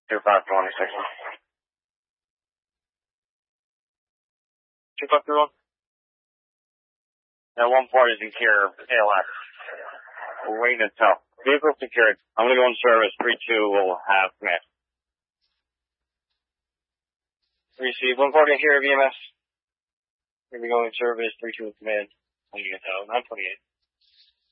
2526. 2531. That one part is in care of ALS. We're waiting until. Vehicle secured. I'm going to go in service. 3-2 will have command. Receive 140 here of EMS. We're going to go in service. 3-2 with command. 928.